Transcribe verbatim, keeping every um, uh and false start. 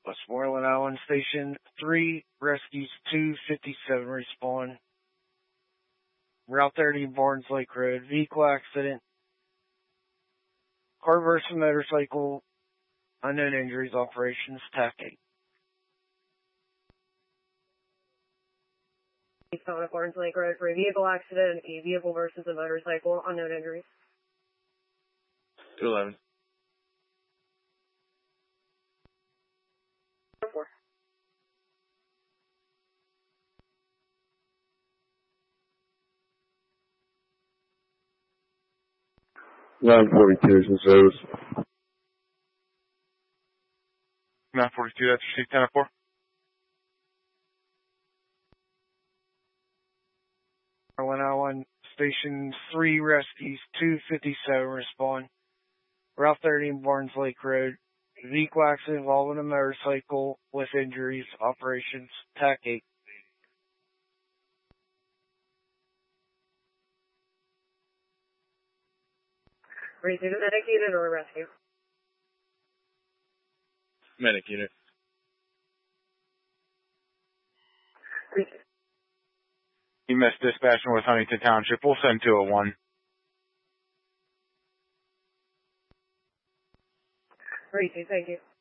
Westmoreland Island Station three, rescues two fifty-seven respawn. Route thirty, Barnes Lake Road, vehicle accident. Car versus motorcycle, unknown injuries, operations, T A C eight. East on Barnes Lake Road for a vehicle accident, a vehicle versus a motorcycle, unknown injuries. two eleven. four. nine forty-two is in service. nine forty-two, that's received ten oh four. Westmoreland Island Station three, rescues two fifty-seven respawn. Route thirty, Barnes Lake Road, vehicle accident involving a motorcycle with injuries, operations, T A C eight. Receive a medic unit or a rescue? Medic unit. Receive. E M S dispatching with Huntington Township. We'll send two oh one. Receive, thank you.